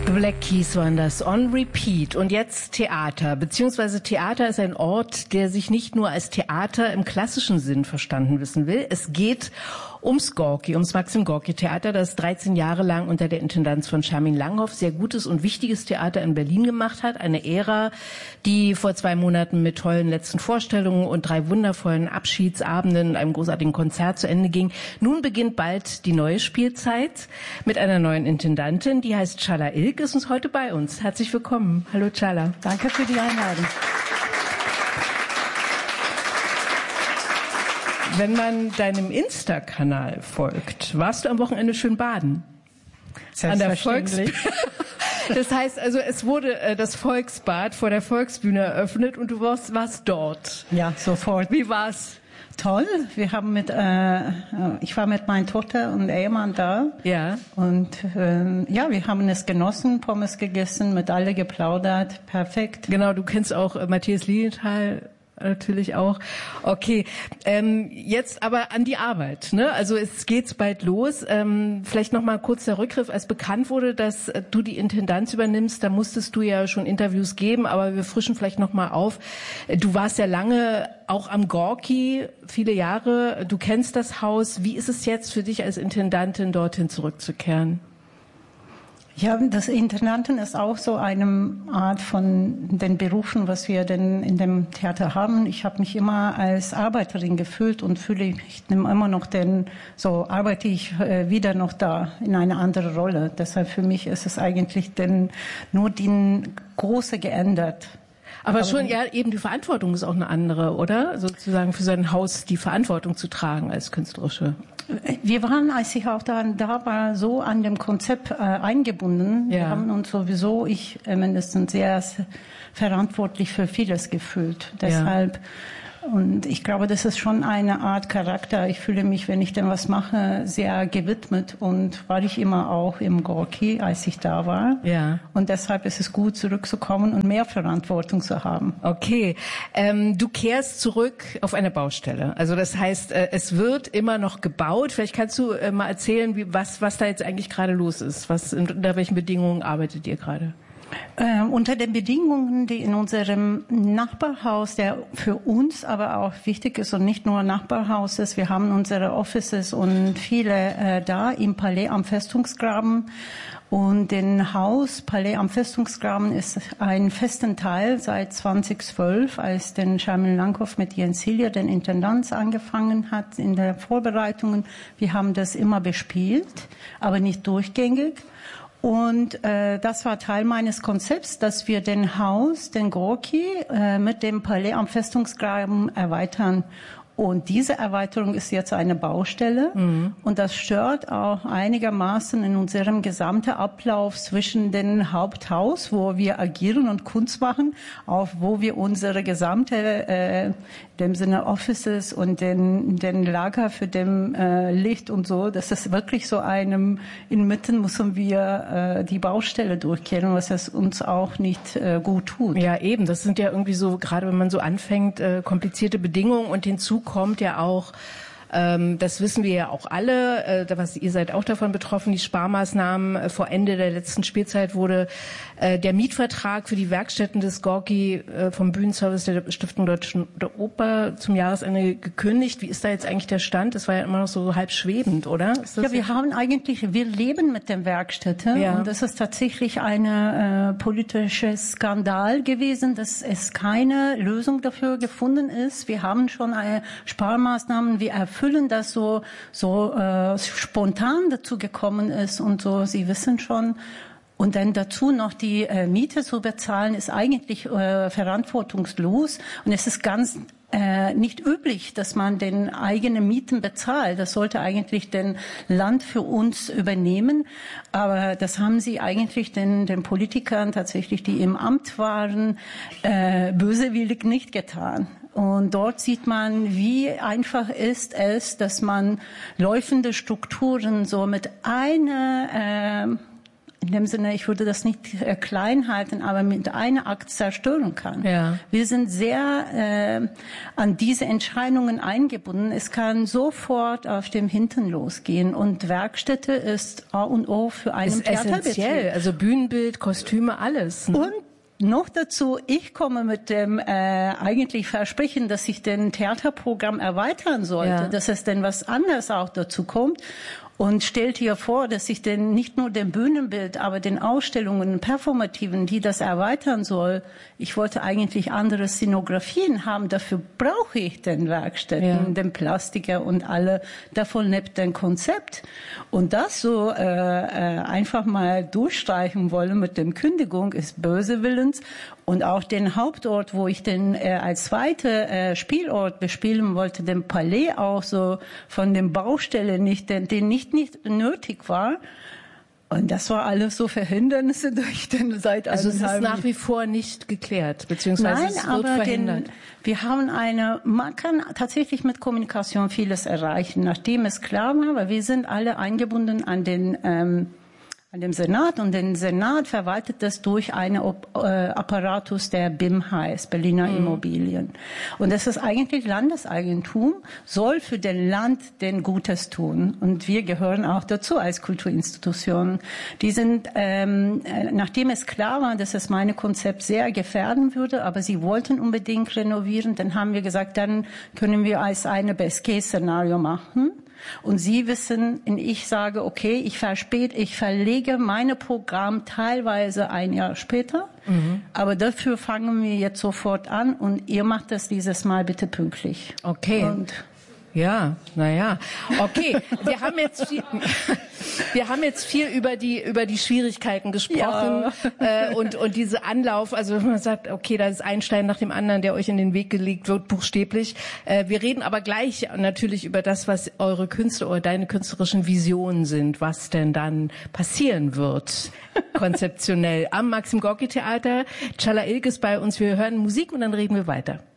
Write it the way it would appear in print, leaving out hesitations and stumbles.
Black Keys waren das, on repeat. Und jetzt Theater, beziehungsweise Theater ist ein Ort, der sich nicht nur als Theater im klassischen Sinn verstanden wissen will. Es geht ums Gorki, ums Maxim-Gorki-Theater, das 13 Jahre lang unter der Intendanz von Charmin Langhoff sehr gutes und wichtiges Theater in Berlin gemacht hat. Eine Ära, die vor 2 Monaten mit tollen letzten Vorstellungen und 3 wundervollen Abschiedsabenden, einem großartigen Konzert zu Ende ging. Nun beginnt bald die neue Spielzeit mit einer neuen Intendantin, die heißt Çağla Ilk, ist uns heute bei uns. Herzlich willkommen. Hallo Çağla. Danke für die Einladung. Wenn man deinem Insta-Kanal folgt, warst du am Wochenende schön baden? Selbstverständlich. Das heißt also, es wurde das Volksbad vor der Volksbühne eröffnet und du warst dort. Ja, sofort. Wie war's? Toll. Wir haben ich war mit meiner Tochter und Ehemann da. Ja. Und wir haben es genossen, Pommes gegessen, mit alle geplaudert. Perfekt. Genau, du kennst auch Matthias Lilienthal. Natürlich auch. Okay, jetzt aber an die Arbeit. Ne? Also es geht's bald los. Vielleicht noch mal kurz der Rückgriff. Als bekannt wurde, dass du die Intendanz übernimmst, da musstest du ja schon Interviews geben, aber wir frischen vielleicht noch mal auf. Du warst ja lange auch am Gorki, viele Jahre. Du kennst das Haus. Wie ist es jetzt für dich als Intendantin, dorthin zurückzukehren? Ja, das Intendanten ist auch so eine Art von den Berufen, was wir denn in dem Theater haben. Ich habe mich immer als Arbeiterin gefühlt und fühle mich immer noch so arbeite ich wieder noch da in eine andere Rolle. Deshalb für mich ist es eigentlich nur die Große geändert. Aber schon, ja, eben die Verantwortung ist auch eine andere, oder? Sozusagen für sein Haus die Verantwortung zu tragen als künstlerische. Wir waren, als ich auch da war, so an dem Konzept eingebunden. Ja. Wir haben uns sowieso, ich mindestens, sehr verantwortlich für vieles gefühlt. Deshalb, und ich glaube, das ist schon eine Art Charakter. Ich fühle mich, wenn ich denn was mache, sehr gewidmet und war ich immer auch im Gorki, als ich da war. Ja. Und deshalb ist es gut, zurückzukommen und mehr Verantwortung zu haben. Okay. Du kehrst zurück auf eine Baustelle. Also das heißt, es wird immer noch gebaut. Vielleicht kannst du mal erzählen, was da jetzt eigentlich gerade los ist. Unter welchen Bedingungen arbeitet ihr gerade? Unter den Bedingungen, die in unserem Nachbarhaus, der für uns aber auch wichtig ist und nicht nur Nachbarhaus ist, wir haben unsere Offices und viele da im Palais am Festungsgraben. Und den Haus Palais am Festungsgraben ist ein festen Teil seit 2012, als den Charmin Langhoff mit Jens Hillier, den Intendanz, angefangen hat in der Vorbereitungen. Wir haben das immer bespielt, aber nicht durchgängig. Und das war Teil meines Konzepts, dass wir den Gorki, mit dem Palais am Festungsgraben erweitern. Und diese Erweiterung ist jetzt eine Baustelle. Mhm. Und das stört auch einigermaßen in unserem gesamten Ablauf zwischen dem Haupthaus, wo wir agieren und Kunst machen, auf wo wir unsere gesamte, dem Sinne Offices und den Lager für dem Licht und so. Das ist wirklich so inmitten müssen wir die Baustelle durchkehren, was es uns auch nicht gut tut. Ja, eben. Das sind ja irgendwie so, gerade wenn man so anfängt, komplizierte Bedingungen und hinzu kommt ja auch, das wissen wir ja auch alle, ihr seid auch davon betroffen, die Sparmaßnahmen. Vor Ende der letzten Spielzeit wurde der Mietvertrag für die Werkstätten des Gorki vom Bühnenservice der Stiftung Deutsche Oper zum Jahresende gekündigt. Wie ist da jetzt eigentlich der Stand? Das war ja immer noch so halb schwebend, oder? Ja, wir leben mit den Werkstätten und das ist tatsächlich eine politische Skandal gewesen, dass es keine Lösung dafür gefunden ist. Wir haben schon Sparmaßnahmen, wir erfüllen das so spontan dazu gekommen ist und so. Sie wissen schon. Und dann dazu noch die Miete zu bezahlen, ist eigentlich verantwortungslos. Und es ist ganz nicht üblich, dass man den eigenen Mieten bezahlt. Das sollte eigentlich den Land für uns übernehmen. Aber das haben sie eigentlich den Politikern tatsächlich, die im Amt waren, böswillig nicht getan. Und dort sieht man, wie einfach ist es, dass man laufende Strukturen so mit einer in dem Sinne, ich würde das nicht klein halten, aber mit einem Akt zerstören kann. Ja. Wir sind sehr an diese Entscheidungen eingebunden. Es kann sofort auf dem Hintern losgehen und Werkstätte ist A und O für einen Theaterbetrieb. Essentiell, also Bühnenbild, Kostüme, alles. Ne? Und noch dazu, ich komme mit dem eigentlich Versprechen, dass ich den Theaterprogramm erweitern sollte, dass es denn was anderes auch dazu kommt. Und stellt hier vor, dass ich denn nicht nur dem Bühnenbild, aber den Ausstellungen, Performativen, die das erweitern soll. Ich wollte eigentlich andere Szenografien haben. Dafür brauche ich den Werkstätten, den Plastiker und alle. Davon lebt ein Konzept. Und das so einfach mal durchstreichen wollen mit dem Kündigung ist böse Willens. Und auch den Hauptort, wo ich den als zweite Spielort bespielen wollte, den Palais auch so von den Baustellen nicht, den nicht nötig war. Und das war alles so Verhindernisse durch den seit Also es ist nach wie vor nicht geklärt, beziehungsweise Nein, es wird verhindert. Wir haben man kann tatsächlich mit Kommunikation vieles erreichen, nachdem es klar war, weil wir sind alle eingebunden an dem Senat und den Senat verwaltet das durch einen Apparatus, der BIM heißt, Berliner Immobilien. Und das ist eigentlich Landeseigentum, soll für den Land den Gutes tun. Und wir gehören auch dazu als Kulturinstitution. Die sind, nachdem es klar war, dass es meine Konzept sehr gefährden würde, aber sie wollten unbedingt renovieren, dann haben wir gesagt, dann können wir als eine Best-Case-Szenario machen. Und Sie wissen, und ich sage, okay, ich verlege meine Programm teilweise ein Jahr später, aber dafür fangen wir jetzt sofort an und ihr macht das dieses Mal bitte pünktlich. Okay. Ja, naja. Okay, wir haben jetzt viel über die Schwierigkeiten gesprochen, und diese Anlauf, also man sagt, okay, da ist ein Stein nach dem anderen, der euch in den Weg gelegt wird, buchstäblich. Wir reden aber gleich natürlich über das, was eure Künste oder deine künstlerischen Visionen sind, was denn dann passieren wird, konzeptionell am Maxim Gorki Theater. Çağla İlk ist bei uns, wir hören Musik und dann reden wir weiter.